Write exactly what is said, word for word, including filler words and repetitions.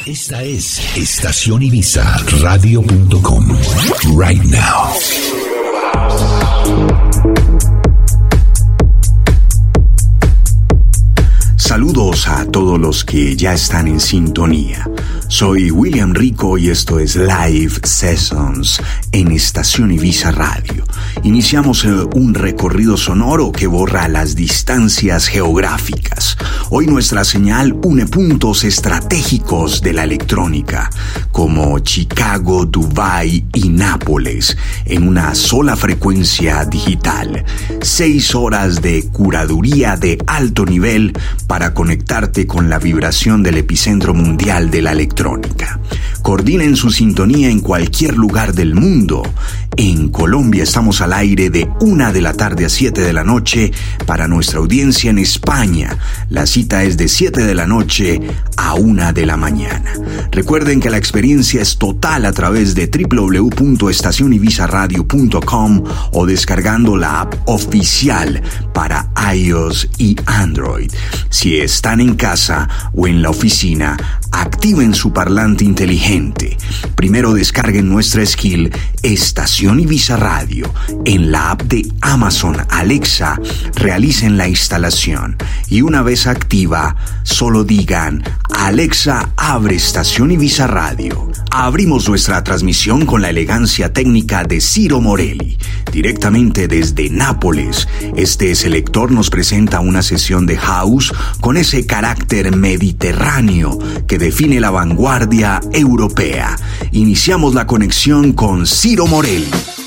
Esta es Estación Ibiza Radio punto com. Right now. Saludos a todos los que ya están en sintonía. Soy William Rico y esto es Live Sessions en Estación Ibiza Radio. Iniciamos un recorrido sonoro que borra las distancias geográficas. Hoy nuestra señal une puntos estratégicos de la electrónica, como Chicago, Dubái y Nápoles, en una sola frecuencia digital. Seis horas de curaduría de alto nivel para conectarte con la vibración del epicentro mundial de la electrónica. Coordinen su sintonía en cualquier lugar del mundo. En Colombia estamos al aire de una de la tarde a siete de la noche para nuestra audiencia en España. La cita es de siete de la noche a una de la mañana. Recuerden que la experiencia es total a través de doble u doble u doble u punto estación ibiza radio punto com o descargando la app oficial para iOS y Android. Si están en casa o en la oficina, activen su parlante inteligente. Primero descarguen nuestra skill Estación Ibiza Radio en la app de Amazon Alexa, realicen la instalación y una vez activa, solo digan: Alexa, abre Estación Ibiza Radio. Abrimos nuestra transmisión con la elegancia técnica de Ciro Morelli, directamente desde Nápoles. Este selector nos presenta una sesión de house con ese carácter mediterráneo que define la vanguardia europea. Iniciamos la conexión con Ciro Morelli.